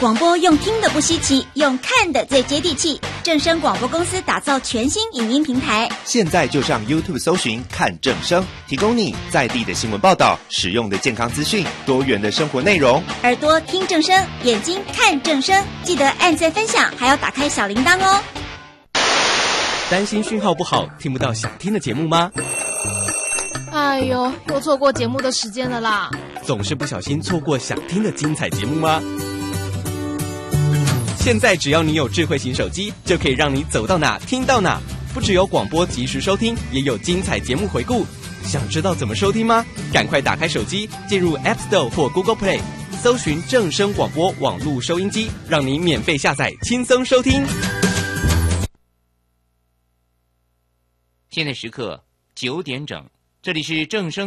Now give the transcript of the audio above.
广播用听的不稀奇，用看的最接地气。正声广播公司打造全新影音平台， 现在就上 YouTube 搜寻看正声，提供你在地的新闻报道、实用的健康资讯、多元的生活内容。 耳朵听正声，眼睛看正声，记得按赞分享，还要打开小铃铛哦。 担心讯号不好，听不到想听的节目吗？ 哎呦，又错过节目的时间了啦！ 总是不小心错过想听的精彩节目吗？现在只要你有智慧型手机，就可以让你走到哪听到哪。不只有广播及时收听，也有精彩节目回顾。想知道怎么收听吗？赶快打开手机，进入 App Store 或 Google Play， 搜寻正声广播网络收音机，让你免费下载，轻松收听。 现在时刻9点整，这里是正声